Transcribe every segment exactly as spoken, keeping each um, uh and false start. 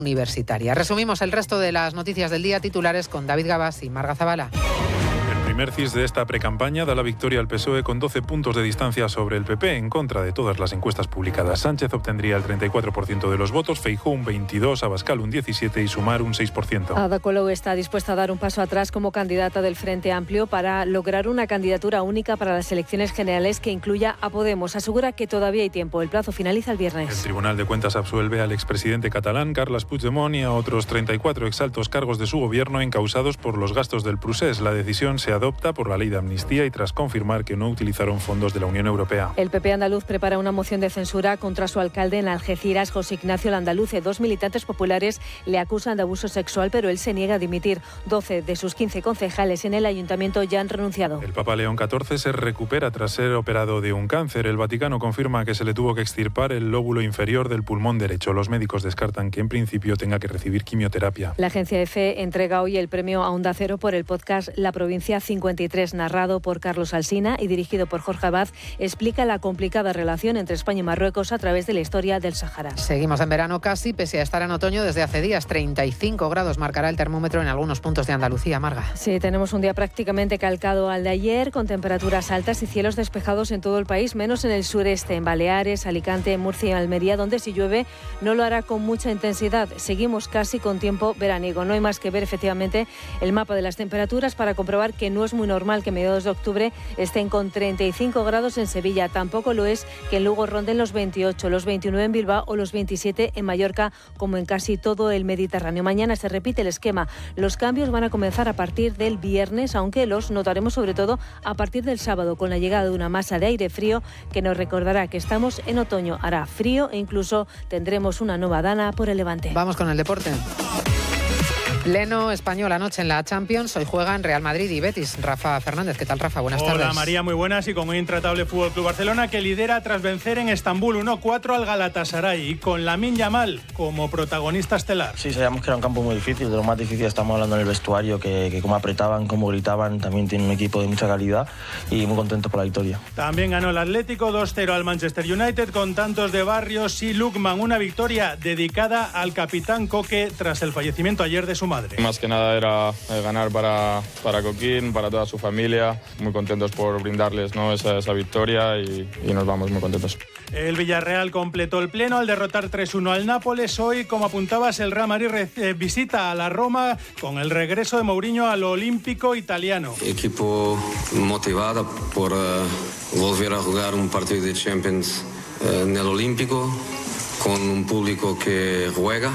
universitaria. Resumimos el resto de las noticias del día, titulares con David Gabás y Marga Zabala. El primer C I S de esta precampaña da la victoria al P S O E con doce puntos de distancia sobre el P P, en contra de todas las encuestas publicadas. Sánchez obtendría el treinta y cuatro por ciento de los votos, Feijóo un veintidós por ciento, Abascal un diecisiete por ciento y Sumar un seis por ciento. Ada Colau está dispuesta a dar un paso atrás como candidata del Frente Amplio para lograr una candidatura única para las elecciones generales que incluya a Podemos. Asegura que todavía hay tiempo. El plazo finaliza el viernes. El Tribunal de Cuentas absuelve al expresidente catalán Carles Puigdemont y a otros treinta y cuatro exaltos cargos de su gobierno encausados por los gastos del procés. La decisión se adopta por la ley de amnistía y tras confirmar que no utilizaron fondos de la Unión Europea. El P P andaluz prepara una moción de censura contra su alcalde en Algeciras, José Ignacio Landaluce. Dos militantes populares le acusan de abuso sexual, pero él se niega a dimitir. doce de sus quince concejales en el ayuntamiento ya han renunciado. El Papa León catorce se recupera tras ser operado de un cáncer. El Vaticano confirma que se le tuvo que extirpar el lóbulo inferior del pulmón derecho. Los médicos descartan que en principio tenga que recibir quimioterapia. La agencia EFE entrega hoy el premio a Onda Cero por el podcast La Provincia cincuenta y tres, narrado por Carlos Alsina y dirigido por Jorge Abad. Explica la complicada relación entre España y Marruecos a través de la historia del Sáhara. Seguimos en verano casi, pese a estar en otoño desde hace días. treinta y cinco grados marcará el termómetro en algunos puntos de Andalucía, Marga. Sí, tenemos un día prácticamente calcado al de ayer, con temperaturas altas y cielos despejados en todo el país, menos en el sureste, en Baleares, Alicante, Murcia y Almería, donde si llueve no lo hará con mucha intensidad. Seguimos casi con tiempo veraniego. No hay más que ver efectivamente el mapa de las temperaturas para comprobar que no es muy normal que mediados de octubre estén con treinta y cinco grados en Sevilla. Tampoco lo es que en Lugo ronden los veintiocho, los veintinueve en Bilbao o los veintisiete en Mallorca, como en casi todo el Mediterráneo. Mañana se repite el esquema. Los cambios van a comenzar a partir del viernes, aunque los notaremos sobre todo a partir del sábado, con la llegada de una masa de aire frío que nos recordará que estamos en otoño. Hará frío e incluso tendremos una nueva dana por el Levante. Vamos con el deporte. Pleno español anoche en la Champions. Hoy juegan Real Madrid y Betis. Rafa Fernández, ¿qué tal, Rafa? Buenas Hola, tardes. Hola María, muy buenas. Y con un intratable Fútbol Club Barcelona que lidera tras vencer en Estambul uno cuatro al Galatasaray y con Lamine Yamal como protagonista estelar. Sí, sabíamos que era un campo muy difícil, de lo más difícil estamos hablando en el vestuario, que, que cómo apretaban, cómo gritaban. También tiene un equipo de mucha calidad y muy contentos por la victoria. También ganó el Atlético dos cero al Manchester United con tantos de Barrios y Lukman. Una victoria dedicada al capitán Coque tras el fallecimiento ayer de su madre. Más que nada era ganar para, para Coquín, para toda su familia. Muy contentos por brindarles, ¿no?, esa, esa victoria y, y nos vamos muy contentos. El Villarreal completó el pleno al derrotar tres uno al Nápoles. Hoy, como apuntabas, el Real Madrid eh, visita a la Roma con el regreso de Mourinho al Olímpico italiano. Equipo motivado por uh, volver a jugar un partido de Champions uh, en el Olímpico con un público que juega.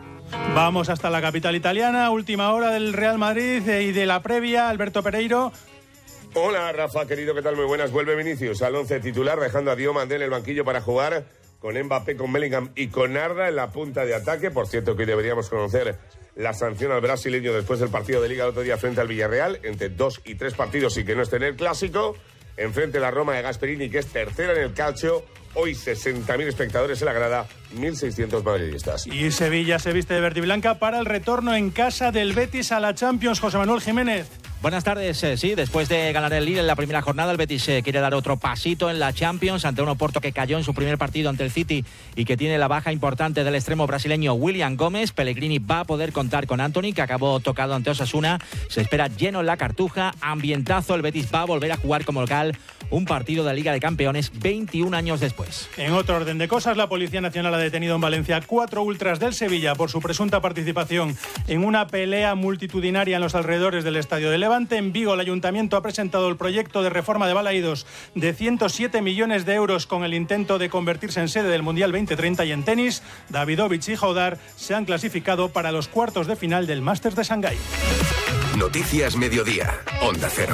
Vamos hasta la capital italiana, última hora del Real Madrid y de la previa, Alberto Pereiro. Hola Rafa, querido, ¿qué tal? Muy buenas. Vuelve Vinicius al once titular, dejando a Diomandé en el banquillo para jugar con Mbappé, con Bellingham y con Arda en la punta de ataque. Por cierto, que hoy deberíamos conocer la sanción al brasileño después del partido de Liga el otro día frente al Villarreal, entre dos y tres partidos y que no esté en el Clásico. Enfrente la Roma de Gasperini, que es tercera en el calcio. Hoy sesenta mil espectadores en la grada, mil seiscientos madridistas. Y Sevilla se viste de verde y blanca para el retorno en casa del Betis a la Champions. José Manuel Jiménez. Buenas tardes. Eh, sí, después de ganar el Lille en la primera jornada, el Betis eh, quiere dar otro pasito en la Champions ante un Oporto que cayó en su primer partido ante el City y que tiene la baja importante del extremo brasileño William Gómez. Pellegrini va a poder contar con Antony, que acabó tocado ante Osasuna. Se espera lleno en la Cartuja, ambientazo. El Betis va a volver a jugar como local un partido de la Liga de Campeones veintiún años después. En otro orden de cosas, la Policía Nacional ha detenido en Valencia cuatro ultras del Sevilla por su presunta participación en una pelea multitudinaria en los alrededores del Estadio de Levante. En Vigo, el Ayuntamiento ha presentado el proyecto de reforma de Balaídos de ciento siete millones de euros con el intento de convertirse en sede del Mundial veinte treinta. Y en tenis, Davidovich y Jodar se han clasificado para los cuartos de final del Masters de Shanghái. Noticias Mediodía, Onda Cero.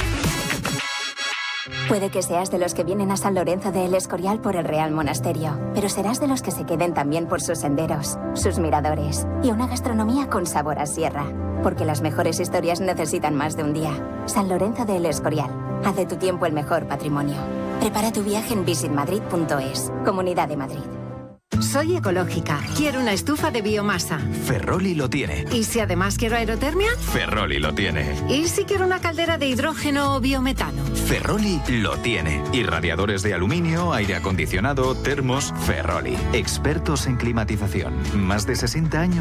Puede que seas de los que vienen a San Lorenzo de El Escorial por el Real Monasterio, pero serás de los que se queden también por sus senderos, sus miradores y una gastronomía con sabor a sierra. Porque las mejores historias necesitan más de un día. San Lorenzo de El Escorial. Haz de tu tiempo el mejor patrimonio. Prepara tu viaje en visit madrid punto es. Comunidad de Madrid. Soy ecológica. Quiero una estufa de biomasa. Ferroli lo tiene. ¿Y si además quiero aerotermia? Ferroli lo tiene. ¿Y si quiero una caldera de hidrógeno o biometano? Ferroli lo tiene. Y radiadores de aluminio, aire acondicionado, termos, Ferroli. Expertos en climatización. Más de sesenta años